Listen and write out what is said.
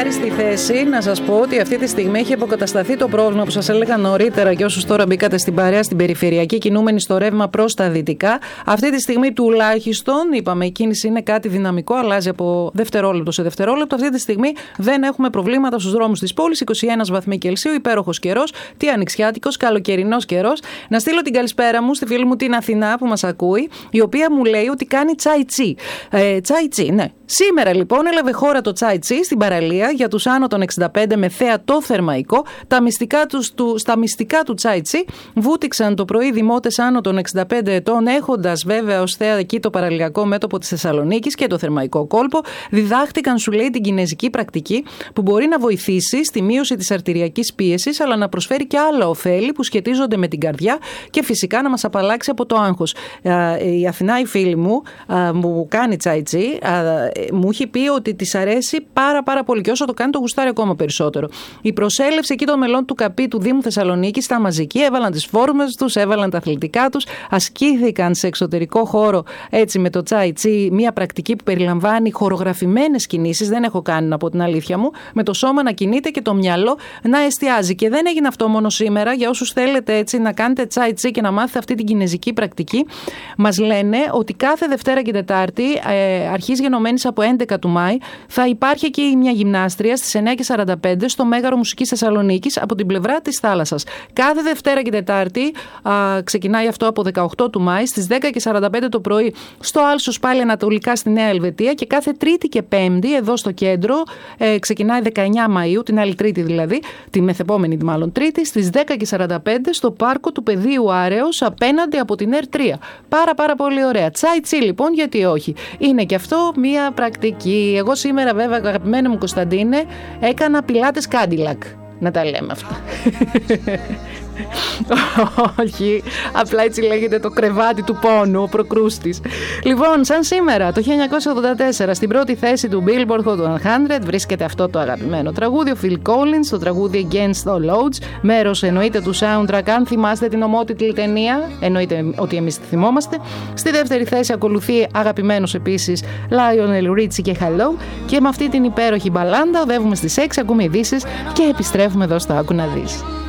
άριστη θέση να σας πω ότι αυτή τη στιγμή έχει αποκατασταθεί το πρόβλημα που σας έλεγα νωρίτερα και όσους τώρα μπήκατε στην παρέα στην περιφερειακή κινούμενη στο ρεύμα προς τα δυτικά. Αυτή τη στιγμή τουλάχιστον, είπαμε, η κίνηση είναι κάτι δυναμικό, αλλάζει από δευτερόλεπτο σε δευτερόλεπτο. Αυτή τη στιγμή δεν έχουμε προβλήματα στους δρόμους της πόλης. 21 βαθμοί Κελσίου, υπέροχος καιρός, τι ανοιξιάτικος, καλοκαιρινός καιρός. Να στείλω την καλησπέρα μου στη φίλη μου την Αθηνά που μας ακούει, η οποία μου λέει ότι κάνει τσάιτσι. Τσάιτσι, ναι. Σήμερα λοιπόν έλαβε χώρα το τσάιτσι στην παραλία για τους άνω των 65 με θέατο θερμαϊκό. Στα μυστικά του τσάιτσι βούτυξαν το πρωί δημότες άνω των 65 ετών, έχοντας βέβαια ως θέα εκεί το παραλιακό μέτωπο της Θεσσαλονίκης και το θερμαϊκό κόλπο. Διδάχτηκαν, σου λέει, την κινεζική πρακτική που μπορεί να βοηθήσει στη μείωση της αρτηριακής πίεσης, αλλά να προσφέρει και άλλα ωφέλη που σχετίζονται με την καρδιά και φυσικά να μας απαλλάξει από το άγχος. Η Αθηνά, η φίλη μου, μου κάνει τσάιτσι, μου έχει πει ότι της αρέσει πάρα πολύ και όσο το κάνει το γουστάρει ακόμα περισσότερο. Η προσέλευση εκεί των μελών του ΚΑΠΗ του Δήμου Θεσσαλονίκης ήταν μαζική, έβαλαν τις φόρμες τους, έβαλαν τα αθλητικά τους, ασκήθηκαν σε εξωτερικό χώρο έτσι με το τσάιτσι, μια πρακτική που περιλαμβάνει χορογραφημένες κινήσεις, δεν έχω κάνει από την αλήθεια μου, με το σώμα να κινείται και το μυαλό να εστιάζει. Και δεν έγινε αυτό μόνο σήμερα, για όσους θέλετε έτσι να κάνετε τσάιτσι και να μάθετε αυτή την κινεζική πρακτική, μας λένε ότι κάθε Δευτέρα και Τετάρτη, αρχής γενομένης από 11 του Μάη, θα υπάρχει εκεί μια γυμνάστρια στις 9:45 στο Μέγαρο Μουσικής Θεσσαλονίκης από την πλευρά της θάλασσας. Κάθε Δευτέρα και Τετάρτη ξεκινάει αυτό από 18 του Μάη στις 10:45 το πρωί στο Άλσος, πάλι ανατολικά στη Νέα Ελβετία, και κάθε Τρίτη και Πέμπτη εδώ στο κέντρο ξεκινάει 19 Μαΐου, την άλλη Τρίτη δηλαδή, τη μεθεπόμενη μάλλον Τρίτη, στις 10:45 στο πάρκο του Πεδίου Άρεως απέναντι από την ΕΡ3. Πάρα πολύ ωραία. Τσάιτσι λοιπόν, γιατί όχι. Είναι και αυτό μία πρακτική. Εγώ σήμερα βέβαια, αγαπημένη μου Κωνσταντίνε, έκανα πιλάτες Κάντιλακ. Να τα λέμε αυτά. Όχι, απλά έτσι λέγεται το κρεβάτι του πόνου, ο προκρούστης. Λοιπόν, σαν σήμερα το 1984 στην πρώτη θέση του Billboard Hot 100 βρίσκεται αυτό το αγαπημένο τραγούδι, ο Phil Collins, το τραγούδι Against All Odds, μέρος εννοείται του soundtrack, αν θυμάστε την ομότιτλη ταινία, εννοείται ότι εμείς τη θυμόμαστε. Στη δεύτερη θέση ακολουθεί αγαπημένος επίσης Lionel Richie και Hello, και με αυτή την υπέροχη μπαλάντα οδεύουμε στις 6, ακούμε ειδήσεις και επιστρέφουμε εδώ στο Άκου να δεις.